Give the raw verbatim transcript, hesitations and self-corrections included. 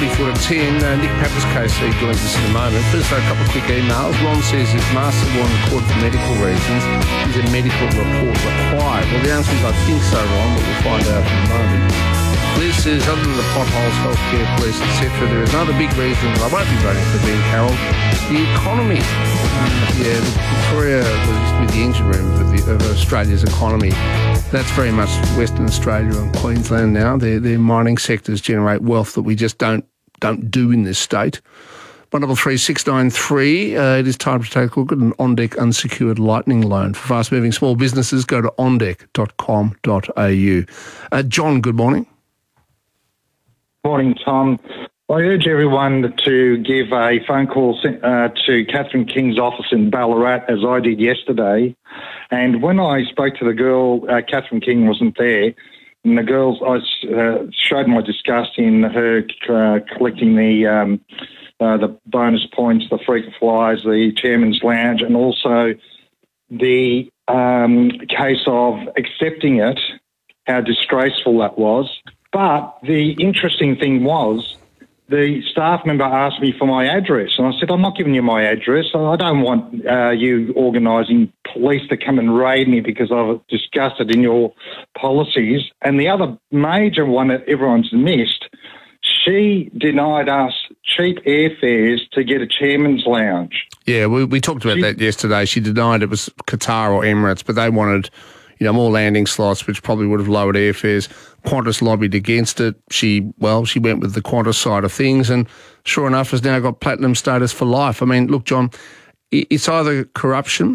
twenty-four to ten. Uh, Nick Papaskos joins us in a moment. First, though, a couple of quick emails. Ron says if Master won court for medical reasons, is a medical report required? Well, the answer is I think so, Ron, but we'll find out in a moment. Liz says, other than the potholes, healthcare, police, et cetera, there is another big reason I won't be voting for Ben Carroll, the economy. Yeah, Victoria was with the engine room of, the, of Australia's economy. That's very much Western Australia and Queensland now. Their, their mining sectors generate wealth that we just don't don't do in this state. one double three six nine three. Uh, it is time to take a look at an OnDeck unsecured lightning loan. For fast-moving small businesses, go to ondeck dot com dot a u. Uh, John, good morning. Morning, Tom. I urge everyone to give a phone call uh, to Catherine King's office in Ballarat, as I did yesterday. And when I spoke to the girl, uh, Catherine King wasn't there, and the girls, I uh, showed my disgust in her uh, collecting the um, uh, the bonus points, the frequent flyers, the chairman's lounge, and also the um, case of accepting it, how disgraceful that was. But the interesting thing was the staff member asked me for my address, and I said, I'm not giving you my address. I don't want uh, you organising police to come and raid me because I'm disgusted in your policies. And the other major one that everyone's missed, she denied us cheap airfares to get a chairman's lounge. Yeah, we, we talked about she, that yesterday. She denied it was Qatar or Emirates, but they wanted, you know, more landing slots, which probably would have lowered airfares. Qantas lobbied against it. She, well, she went with the Qantas side of things, and sure enough has now got platinum status for life. I mean, look, John, it's either corruption